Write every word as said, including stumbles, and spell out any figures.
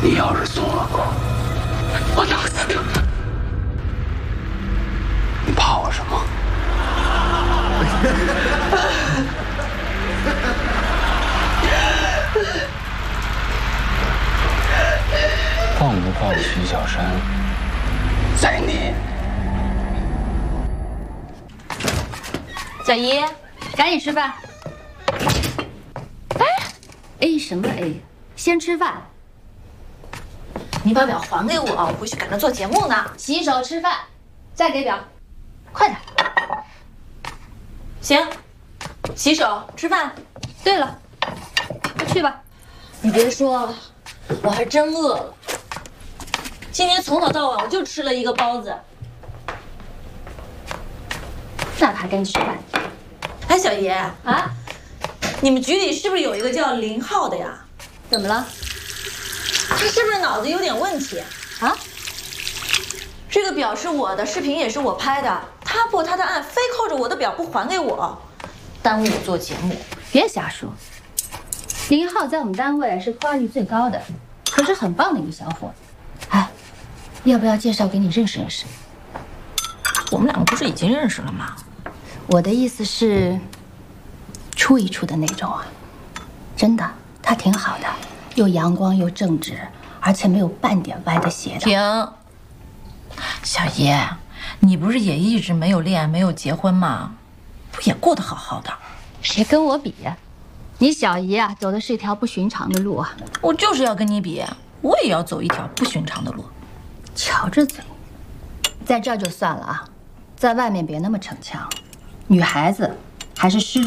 你要是松了口，我弄死他！你怕我什么？放不放徐小山，在你。 小姨，赶紧吃饭。 哎 ，A 什么 A？ 先吃饭。 你把表还给我，我回去赶着做节目呢。 洗手吃饭，再给表，快点。 行，洗手吃饭。 对了，快去吧。 你别说，我还真饿了。今天从早到晚我就吃了一个包子。 那还赶紧吃饭。 哎，小爷啊， 你们局里是不是有一个叫林浩的呀？ 怎么了？ 他是不是脑子有点问题啊？ 这个表是我的，视频也是我拍的，他破他的案，非扣着我的表不还给我，耽误我做节目。 别瞎说，林浩在我们单位是花率最高的，可是很棒的一个小伙子。哎，要不要介绍给你认识认识？ 我们两个不是已经认识了吗？ 我的意思是，处一处的那种啊。真的，他挺好的，又阳光又正直，而且没有半点歪的斜的。 停，小爷，你不是也一直没有恋爱，没有结婚吗？不也过得好好的？ 谁跟我比呀？你小姨啊，走的是一条不寻常的路啊。 我就是要跟你比，我也要走一条不寻常的路。 瞧着嘴，在这儿就算了啊，在外面别那么逞强。女孩子还是湿。